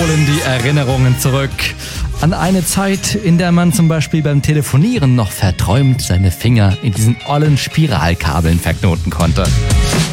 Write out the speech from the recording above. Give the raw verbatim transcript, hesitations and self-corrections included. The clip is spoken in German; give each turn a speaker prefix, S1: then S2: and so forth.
S1: holen die Erinnerungen zurück. An eine Zeit, in der man zum Beispiel beim Telefonieren noch verträumt seine Finger in diesen ollen Spiralkabeln verknoten konnte.